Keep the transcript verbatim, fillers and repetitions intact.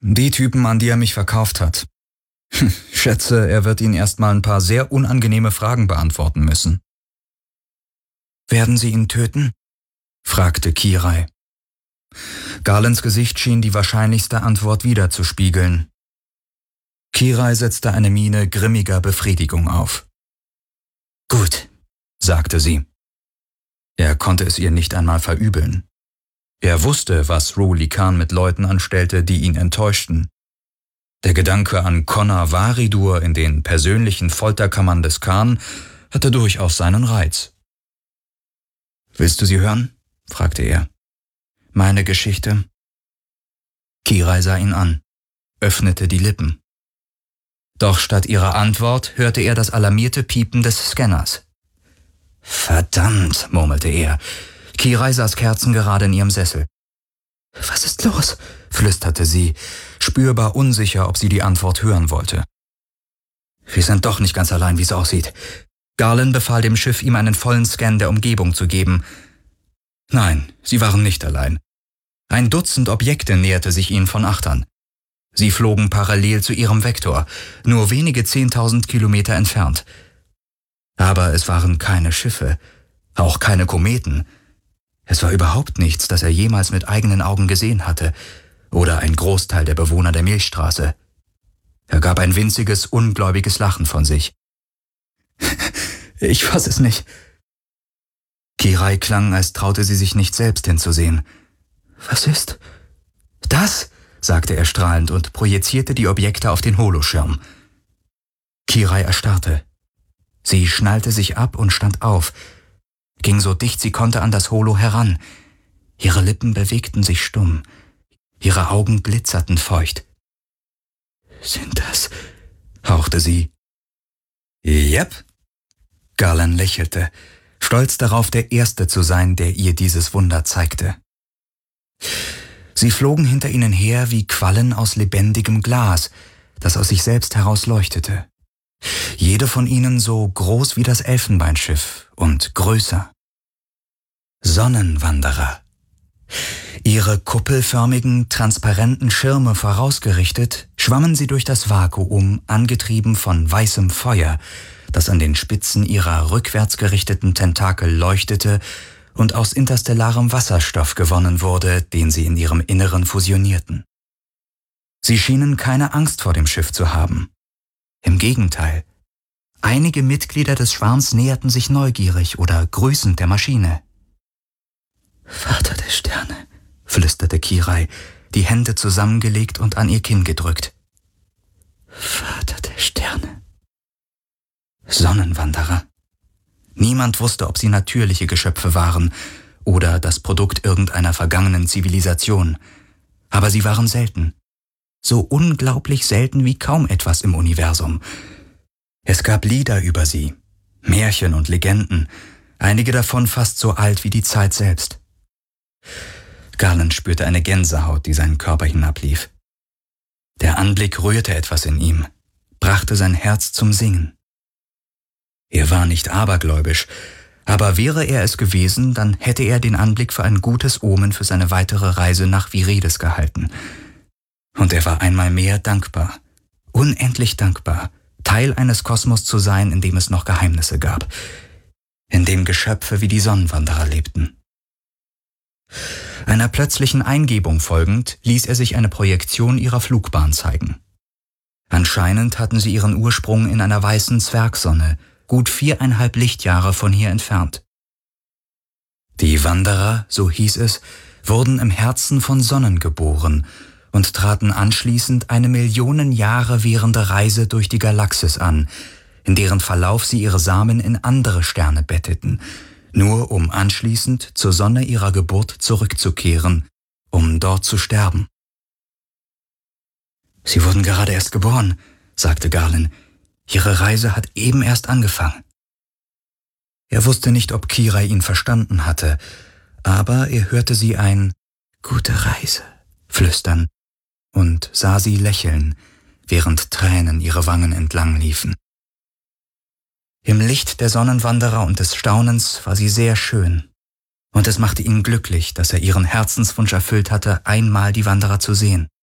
Die Typen, an die er mich verkauft hat. Schätze, er wird Ihnen erstmal ein paar sehr unangenehme Fragen beantworten müssen. »Werden Sie ihn töten?« fragte Kirai. Garlands Gesicht schien die wahrscheinlichste Antwort widerzuspiegeln. Kirai setzte eine Miene grimmiger Befriedigung auf. »Gut«, sagte sie. Er konnte es ihr nicht einmal verübeln. Er wusste, was Ruli Khan mit Leuten anstellte, die ihn enttäuschten. Der Gedanke an Connor Varidur in den persönlichen Folterkammern des Khan hatte durchaus seinen Reiz. »Willst du sie hören?« fragte er. »Meine Geschichte?« Kirai sah ihn an, öffnete die Lippen. Doch statt ihrer Antwort hörte er das alarmierte Piepen des Scanners. »Verdammt«, murmelte er. Kirai saß kerzengerade in ihrem Sessel. »Was ist los?« flüsterte sie, spürbar unsicher, ob sie die Antwort hören wollte. »Wir sind doch nicht ganz allein, wie es aussieht.« Garland befahl dem Schiff, ihm einen vollen Scan der Umgebung zu geben. Nein, sie waren nicht allein. Ein Dutzend Objekte näherte sich ihnen von Achtern. Sie flogen parallel zu ihrem Vektor, nur wenige zehntausend Kilometer entfernt. Aber es waren keine Schiffe, auch keine Kometen. Es war überhaupt nichts, das er jemals mit eigenen Augen gesehen hatte, oder ein Großteil der Bewohner der Milchstraße. Er gab ein winziges, ungläubiges Lachen von sich. »Ich fass es nicht.« Kirai klang, als traute sie sich nicht selbst hinzusehen. »Was ist?« »Das«, sagte er strahlend und projizierte die Objekte auf den Holoschirm. Kirai erstarrte. Sie schnallte sich ab und stand auf, ging so dicht sie konnte an das Holo heran. Ihre Lippen bewegten sich stumm, ihre Augen glitzerten feucht. »Sind das?« hauchte sie. »Jep.« Garland lächelte, stolz darauf, der Erste zu sein, der ihr dieses Wunder zeigte. Sie flogen hinter ihnen her wie Quallen aus lebendigem Glas, das aus sich selbst heraus leuchtete. Jede von ihnen so groß wie das Elfenbeinschiff und größer. Sonnenwanderer. Ihre kuppelförmigen, transparenten Schirme vorausgerichtet, schwammen sie durch das Vakuum, angetrieben von weißem Feuer, das an den Spitzen ihrer rückwärts gerichteten Tentakel leuchtete und aus interstellarem Wasserstoff gewonnen wurde, den sie in ihrem Inneren fusionierten. Sie schienen keine Angst vor dem Schiff zu haben. Im Gegenteil. Einige Mitglieder des Schwarms näherten sich neugierig oder grüßend der Maschine. »Vater der Sterne«, flüsterte Kirai, die Hände zusammengelegt und an ihr Kinn gedrückt. »Vater der Sterne.« Sonnenwanderer. Niemand wusste, ob sie natürliche Geschöpfe waren oder das Produkt irgendeiner vergangenen Zivilisation. Aber sie waren selten. So unglaublich selten wie kaum etwas im Universum. Es gab Lieder über sie, Märchen und Legenden, einige davon fast so alt wie die Zeit selbst. Garland spürte eine Gänsehaut, die seinen Körper hinablief. Der Anblick rührte etwas in ihm, brachte sein Herz zum Singen. Er war nicht abergläubisch, aber wäre er es gewesen, dann hätte er den Anblick für ein gutes Omen für seine weitere Reise nach Viredes gehalten. Und er war einmal mehr dankbar, unendlich dankbar, Teil eines Kosmos zu sein, in dem es noch Geheimnisse gab, in dem Geschöpfe wie die Sonnenwanderer lebten. Einer plötzlichen Eingebung folgend ließ er sich eine Projektion ihrer Flugbahn zeigen. Anscheinend hatten sie ihren Ursprung in einer weißen Zwergsonne, gut viereinhalb Lichtjahre von hier entfernt. Die Wanderer, so hieß es, wurden im Herzen von Sonnen geboren und traten anschließend eine Millionen Jahre währende Reise durch die Galaxis an, in deren Verlauf sie ihre Samen in andere Sterne betteten, nur um anschließend zur Sonne ihrer Geburt zurückzukehren, um dort zu sterben. »Sie wurden gerade erst geboren«, sagte Garland. »Ihre Reise hat eben erst angefangen.« Er wusste nicht, ob Kirai ihn verstanden hatte, aber er hörte sie ein »Gute Reise« flüstern und sah sie lächeln, während Tränen ihre Wangen entlang liefen. Im Licht der Sonnenwanderer und des Staunens war sie sehr schön, und es machte ihn glücklich, dass er ihren Herzenswunsch erfüllt hatte, einmal die Wanderer zu sehen.